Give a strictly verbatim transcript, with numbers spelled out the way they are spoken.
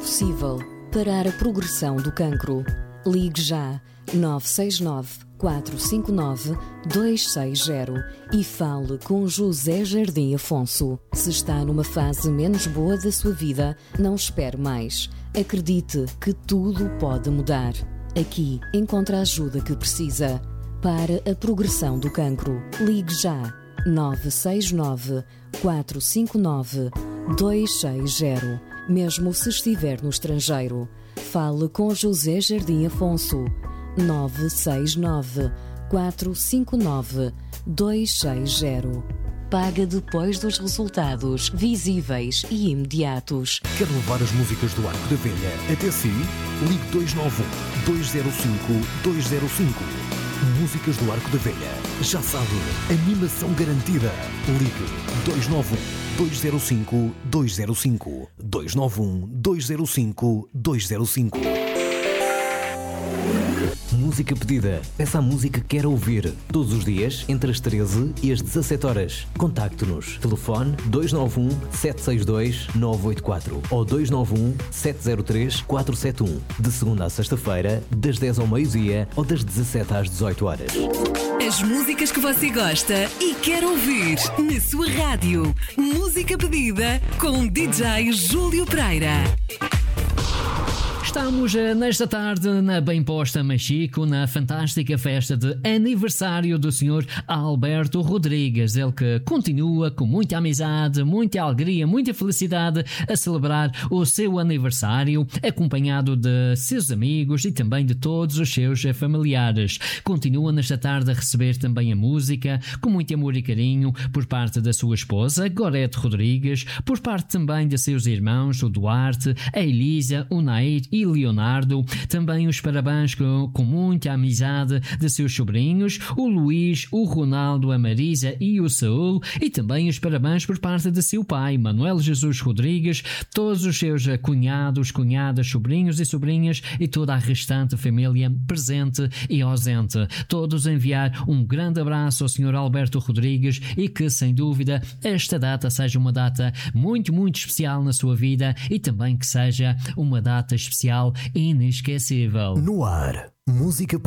possível parar a progressão do cancro. Ligue já nove seis nove, quatro cinco nove, dois seis zero e fale com José Jardim Afonso. Se está numa fase menos boa da sua vida, não espere mais. Acredite que tudo pode mudar. Aqui encontra a ajuda que precisa para a progressão do cancro. Ligue já nove seis nove, quatro cinco nove, dois seis zero. Mesmo se estiver no estrangeiro, fale com José Jardim Afonso. nove seis nove, quatro cinco nove, dois seis zero. Paga depois dos resultados visíveis e imediatos. Quer levar as músicas do Arco da Velha até si? Ligue dois nove um, dois zero cinco, dois zero cinco. Músicas do Arco da Velha. Já sabe, animação garantida. Ligue dois nove um, dois zero cinco, dois zero cinco. dois nove um, dois zero cinco, dois zero cinco. Música pedida. Peça a música que quer ouvir. Todos os dias, entre as treze e as dezassete horas. Contacte-nos. Telefone dois nove um, sete seis dois, nove oito quatro ou dois nove um, sete zero três, quatro sete um. De segunda a sexta-feira, das dez ao meio-dia ou das dezassete às dezoito horas. As músicas que você gosta e quer ouvir na sua rádio. Música pedida com D J Júlio Pereira. Estamos nesta tarde na Bem Posta Machico, na fantástica festa de aniversário do senhor Alberto Rodrigues. Ele que continua com muita amizade, muita alegria, muita felicidade a celebrar o seu aniversário, acompanhado de seus amigos e também de todos os seus familiares. Continua nesta tarde a receber também a música com muito amor e carinho por parte da sua esposa, Gorete Rodrigues, por parte também de seus irmãos, o Duarte, a Elisa, o Nair e Leonardo. Também os parabéns com, com muita amizade de seus sobrinhos, o Luís, o Ronaldo, a Marisa e o Saúl, e também os parabéns por parte de seu pai, Manuel Jesus Rodrigues, todos os seus cunhados, cunhadas, sobrinhos e sobrinhas e toda a restante família presente e ausente. Todos enviar um grande abraço ao senhor Alberto Rodrigues e que, sem dúvida, esta data seja uma data muito, muito especial na sua vida e também que seja uma data especial e inesquecível. No ar, música pedida.